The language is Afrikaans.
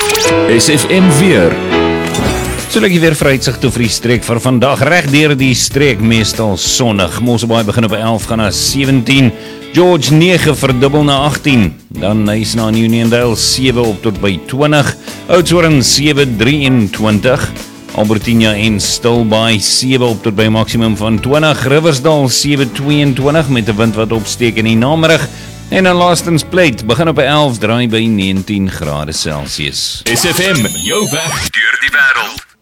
SFM weer. So lyk jy weer vir uitsig toe vir die streek vir vandag. Reg deur die streek meestal sonnig. Mosselbaai begin op 11, gaan na 17. George 9 verdubbel na 18. Dan Nyasa en Uniondale 7 op tot by 20. Oudtshoorn 7, 23. Albertina en Stilbaai 7 op tot by maksimum van 20. Riversdale 7, 22 met 'n wind wat opsteek in die namiddag. En dan laastens Plate begin op 11, draai by 19 grade Celsius. SFM, jou weg deur die wêreld.